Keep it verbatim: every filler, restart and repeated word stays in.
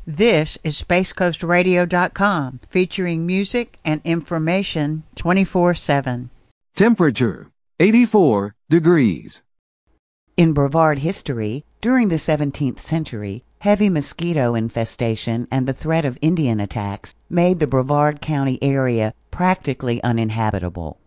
This is space coast radio dot com, featuring music and information twenty-four seven. Temperature, eighty-four degrees. In Brevard history, during the seventeenth century, heavy mosquito infestation and the threat of Indian attacks made the Brevard County area practically uninhabitable.